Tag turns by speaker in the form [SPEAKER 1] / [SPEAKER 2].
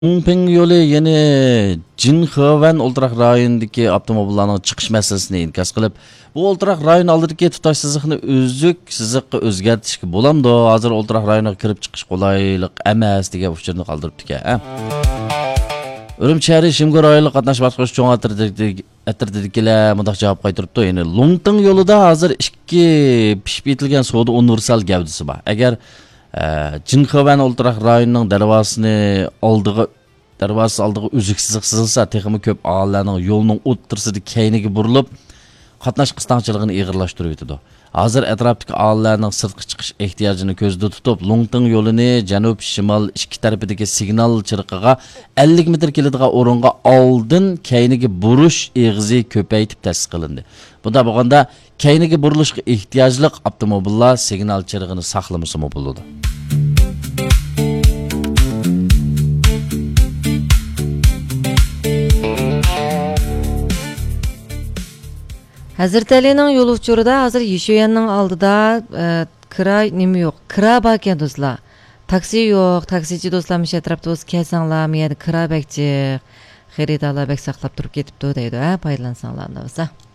[SPEAKER 1] Ping yo'li yeni Jinxuan o'ltiraq rayonidagi avtomobillarning chiqish masalasini inkos qilib, bu o'ltiraq rayon oldidagi tutash siziqni uzuk siziqqa o'zgartirishga bo'lamdi. Hozir o'ltiraq rayoniga kirib chiqish qulaylik emas degan uchurni qoldiribdi-ku. Urumchi Shimgor rayonida qatnashmoqchi cho'ng atirdikilar mundaq javob qaytaribdi. Ya'ni Longting yo'lida hozir ikki pishib etilgan savdo universal gavdasi bor. Agar Jinxuan o'ltiraq rayonining darvozasi oldiga uzuk siziq sızılsa, texmi ko'p aholilarning yo'lning o'ttirsida keyniga burilib, qatnash qistonchiligini ig'irlashtirib o'tadi. Hozir atrofdagi aholilarning sirtqa chiqish ehtiyojini ko'zda tutib, Longting yo'lini janub-shimol ikki tarafidagi signal chirqiga 50 metr keladigan o'ringa oldin keyniga burish eg'izi ko'paytib ta'sis qilindi. Bunda bo'lganda keyniga burilishga ehtiyojli avtomobillar signal chirqini saqlamasa bo'ladi.
[SPEAKER 2] Hazirtalining yo'l uchurida hozir Yeshoyanning oldida kira nima yo'q. Kira bor ekan do'stlar. Taksi yo'q. Taksichi do'stlarimiz atrofda o'z kelsanglar, men kira bekchi xaridorlar bek saqlab turib ketibdi deydi. Foydalansanlar bo'lsa.